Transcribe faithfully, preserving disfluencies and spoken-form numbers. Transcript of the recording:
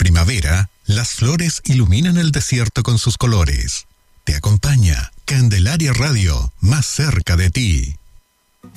primavera, las flores iluminan el desierto con sus colores. Te acompaña Candelaria Radio, más cerca de ti.